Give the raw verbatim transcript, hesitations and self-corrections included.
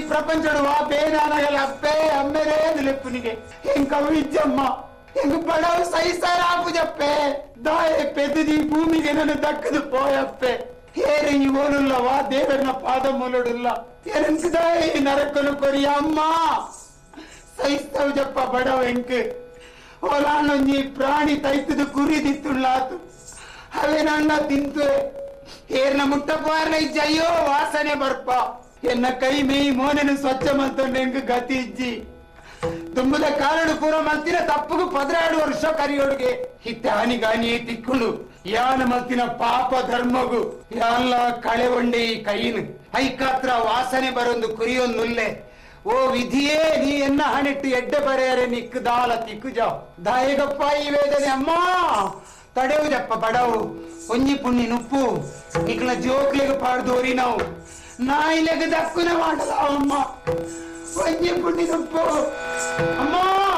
ప్రపంచడు వా పేనానగల అప్పే అమ్మరే నిలుపునిగే ఇంకా విద్యమ్మ ఇంక పడవ సైసారాపు చెప్పే దాయే పెద్దది భూమిಗೆ నన్ను దక్కదు పోయప్పే ఏరే ఈ ఓలుల్లవా ದೇವರನ ಪಾದಮೂಲಡುಲ್ಲ ಏನಂಕದಾಯ ನರಕನು ಕೊರಿ ಅಮ್ಮ ಸೈಸ್ತವ್ ಜಪ್ಪ ಬಡವ ಎಂಕ್ ಓಲಾನೊಂಜಿ ಪ್ರಾಣಿ ತೈತದು ಕುರಿದಿತ್ತುಳ್ಳಾತು ಅವೇನಣ್ಣ ತಿಂತು ಏರ್ನ ಮುಟ್ಟಪಾರ್ನ ಇಜ್ಜಿ ಅಯ್ಯೋ ವಾಸನೆ ಬರ್ಪ ಎನ್ನ ಕೈ ಮೈ ಮೋನೆನು ಸ್ವಚ್ಛ ಮಂತೊಂಡು ಎಂಕ್ ಗತಿ ಇಜ್ಜಿ ತುಂಬದ ಕಾರಣ ಪೂರ ಮಲ್ತಿನ ತಪ್ಪುಗು ಪದರಾಡು ವರ್ಷ ಕರಿಯೋಡ್ಗೆ ಹಿತ್ತ ಹಾನಿಗಾನಿ ತಿಕ್ಕುಳು ಯಾನ ಮಲ್ತಿನ ಪಾಪ ಧರ್ಮಗು ಯಾಲ್ಲ ಕಳೆ ಒಂಡೆ ಈ ಕೈನು ಐಕಾತ್ರ ವಾಸನೆ ಬರೊಂದು ಕುರಿಯೊಂದುಲ್ಲೆ ಓ ವಿಧಿಯೇ ನೀ ಎನ್ನ ಹಣಿಟ್ಟು ಎಡ್ಡೆ ಬರೆಯರೆ ನಿಕ್ಕು ದಾಲ ತಿಕ್ಕು ಜಾವ್ ದಾಯಗಪ್ಪ ಈ ವೇದನೆ ಅಮ್ಮ ತಡೆವು ಜಪ್ಪ ಬಡವು ಒಂಜಿ ಪುಣ್ಣಿ ನುಪ್ಪು ನಿಕ್ಲ ಜೋಕ್ಲೆಗೆ ಪಾಡ್ದೋರಿ ನಾವು ನಾಯಿಲೆಗೆ ದಕ್ಕುನ ಮಾಡಲ್ಲ ಅಮ್ಮ ಒಂಜಿ ಪುಣ್ಣಿ ನುಪ್ಪು ಅಮ್ಮ